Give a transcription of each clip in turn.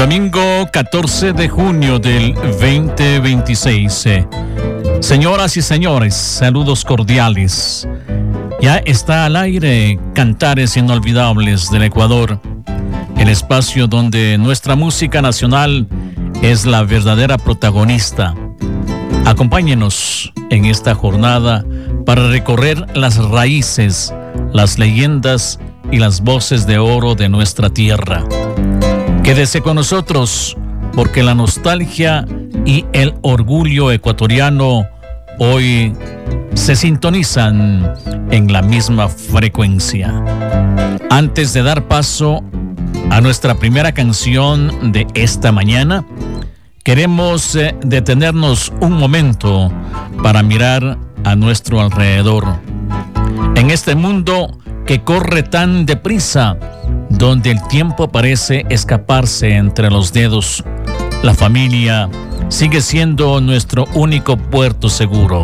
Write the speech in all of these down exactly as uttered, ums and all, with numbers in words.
Domingo catorce de junio del veinte veintiséis. Señoras y señores, saludos cordiales. Ya está al aire Cantares Inolvidables del Ecuador, el espacio donde nuestra música nacional es la verdadera protagonista. Acompáñenos en esta jornada para recorrer las raíces, las leyendas y las voces de oro de nuestra tierra. Quédese con nosotros, porque la nostalgia y el orgullo ecuatoriano hoy se sintonizan en la misma frecuencia. Antes de dar paso a nuestra primera canción de esta mañana, queremos eh, detenernos un momento para mirar a nuestro alrededor. En este mundo que corre tan deprisa, donde el tiempo parece escaparse entre los dedos, la familia sigue siendo nuestro único puerto seguro.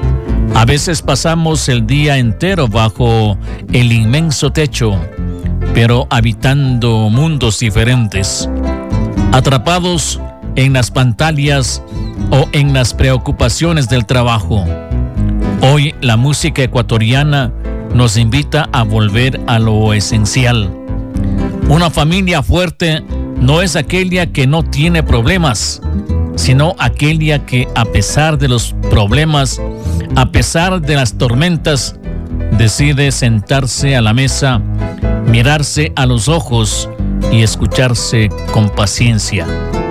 A veces pasamos el día entero bajo el inmenso techo, pero habitando mundos diferentes, atrapados en las pantallas o en las preocupaciones del trabajo. Hoy la música ecuatoriana nos invita a volver a lo esencial. Una familia fuerte no es aquella que no tiene problemas, sino aquella que, a pesar de los problemas, a pesar de las tormentas, decide sentarse a la mesa, mirarse a los ojos y escucharse con paciencia.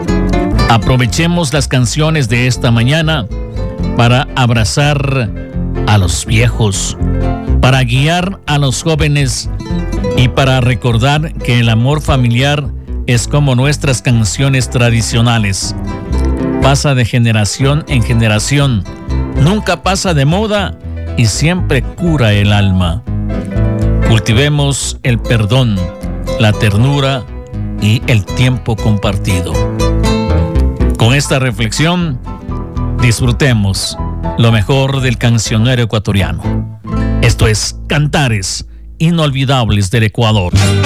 Aprovechemos las canciones de esta mañana para abrazar a los viejos, para guiar a los jóvenes y para recordar que el amor familiar es como nuestras canciones tradicionales. Pasa de generación en generación, nunca pasa de moda y siempre cura el alma. Cultivemos el perdón, la ternura y el tiempo compartido. Con esta reflexión, disfrutemos lo mejor del cancionero ecuatoriano. Esto es Cantares Inolvidables del Ecuador.